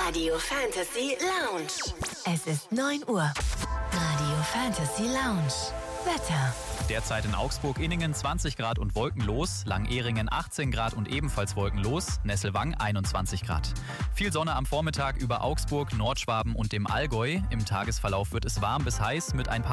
Radio Fantasy Lounge. Es ist 9 Uhr. Radio Fantasy Lounge. Wetter. Derzeit in Augsburg-Inningen 20 Grad und wolkenlos, Langehringen 18 Grad und ebenfalls wolkenlos, Nesselwang 21 Grad. Viel Sonne am Vormittag über Augsburg, Nordschwaben und dem Allgäu. Im Tagesverlauf wird es warm bis heiß mit ein paar